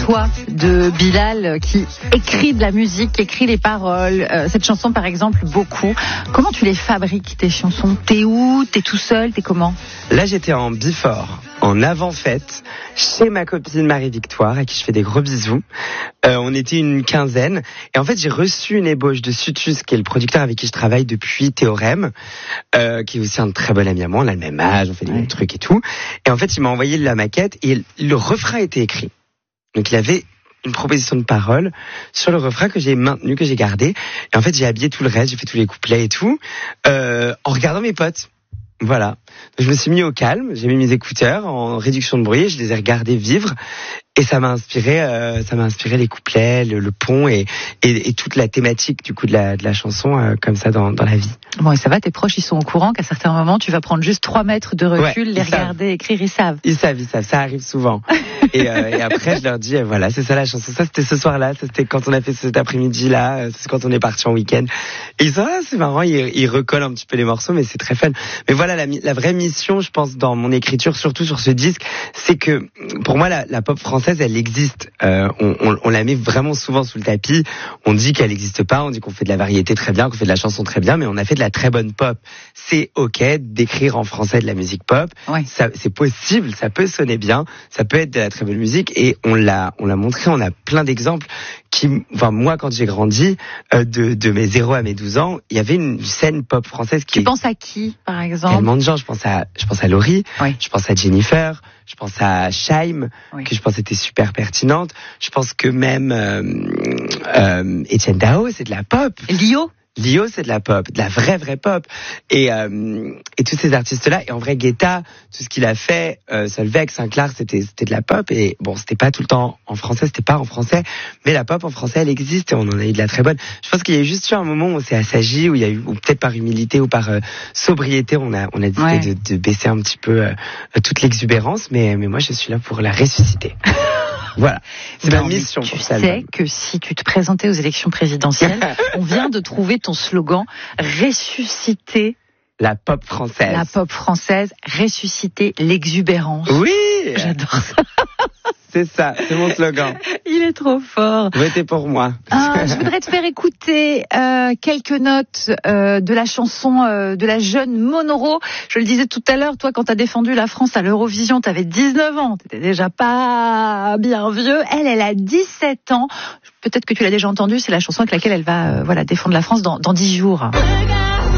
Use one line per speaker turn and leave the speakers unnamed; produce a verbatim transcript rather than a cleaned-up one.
toi de Bilal qui écrit de la musique, qui écrit les paroles. Euh, cette chanson par exemple, beaucoup. Comment tu les fabriques tes chansons? T'es où? T'es tout seul? T'es comment?
Là j'étais en before, en avant-fête, chez ma copine Marie-Victoire, à qui je fais des gros bisous. Euh, on était une quinzaine. Et en fait j'ai reçu une ébauche de Sutus, qui est le producteur avec qui je travaille depuis Théorème, euh, qui est aussi un très bon ami à moi. On a le même âge, on fait des
Ouais.
mêmes trucs et tout. Et en fait il m'a envoyé la maquette et le refrain était écrit. Donc il avait une proposition de parole sur le refrain que j'ai maintenu, que j'ai gardé. Et en fait, j'ai habillé tout le reste, j'ai fait tous les couplets et tout, euh, en regardant mes potes. Voilà. Donc, je me suis mis au calme, j'ai mis mes écouteurs en réduction de bruit, et je les ai regardés vivre. Et ça m'a inspiré, euh, ça m'a inspiré les couplets, le, le pont et, et, et toute la thématique du coup de la, de la chanson euh, comme ça dans, dans la vie.
Bon, et ça va, tes proches, ils sont au courant qu'à certains moments, tu vas prendre juste trois mètres de recul,
Ouais,
les
ils savent.
regarder, écrire, ils savent.
Ils savent, ils savent, ça arrive souvent. et, euh, et après, je leur dis, euh, voilà, c'est ça la chanson. Ça, c'était ce soir-là, ça, c'était quand on a fait cet après-midi-là, euh, c'est quand on est parti en week-end. Et ils sont, ah, c'est marrant, ils, ils recollent un petit peu les morceaux, mais c'est très fun. Mais voilà, la, la vraie mission, je pense, dans mon écriture, surtout sur ce disque, c'est que, pour moi, la, la pop française, elle existe. Euh, on, on, on la met vraiment souvent sous le tapis. On dit qu'elle n'existe pas, on dit qu'on fait de la variété très bien, qu'on fait de la chanson très bien, mais on a fait de la très bonne pop. C'est ok d'écrire en français de la musique pop.
Ouais.
Ça, c'est possible, ça peut sonner bien, ça peut être de la très bonne musique, et on l'a, on l'a montré. On a plein d'exemples. Qui, enfin moi, quand j'ai grandi, euh, de, de mes zéro à mes douze ans, il y avait une scène pop française qui.
Tu penses à qui, par exemple?
Tellement de gens. Je pense à, je pense à Laurie.
Oui.
Je pense à Jennifer. Je pense à Shaim,
Oui.
que je pense était super pertinente. Je pense que même euh, euh, Etienne Dao, c'est de la pop.
Lio?
Lio, c'est de la pop, de la vraie vraie pop. Et euh, et tous ces artistes-là. Et en vrai, Guetta, tout ce qu'il a fait, euh, Solveig, Saint-Clar, c'était c'était de la pop. Et bon, c'était pas tout le temps en français, c'était pas en français, mais la pop en français, elle existe et on en a eu de la très bonne. Je pense qu'il y a juste eu un moment où on s'est assagi, où il y a eu, ou peut-être par humilité ou par euh, sobriété, on a on a décidé
Ouais.
de, de baisser un petit peu euh, toute l'exubérance. Mais mais moi, je suis là pour la ressusciter. Voilà, c'est
Non,
ma
mais
mission
tu
pour ça.
sais que si tu te présentais aux élections présidentielles, on vient de trouver ton slogan, ressusciter
La pop française.
la pop française, ressusciter l'exubérance.
Oui,
J'adore ça.
c'est ça, c'est mon slogan.
Il est trop fort.
Votez pour moi.
Ah, je voudrais te faire écouter euh, quelques notes euh, de la chanson euh, de la jeune Monoro. Je le disais tout à l'heure, toi, quand t'as défendu la France à l'Eurovision, t'avais dix-neuf ans. T'étais déjà pas bien vieux. Elle, elle a dix-sept ans. Peut-être que tu l'as déjà entendue. C'est la chanson avec laquelle elle va euh, voilà défendre la France dans, dans dix jours.
Regarde